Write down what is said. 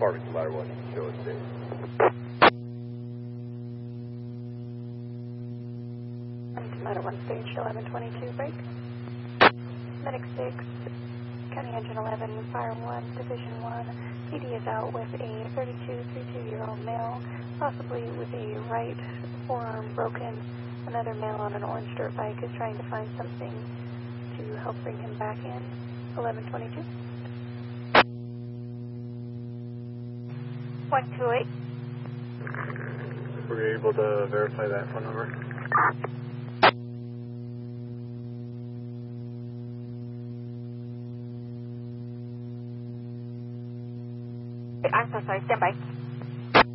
Farmington Ladder 1, show us safe. Ladder 1, stage 1122, break. Medic 6, County Engine 11, Fire 1, Division 1. PD is out with a 32-year-old male, possibly with a right forearm broken. Another male on an orange dirt bike is trying to find something to help bring him back in. 1122. 128. Were you able to verify that phone number? I'm so sorry, stand by.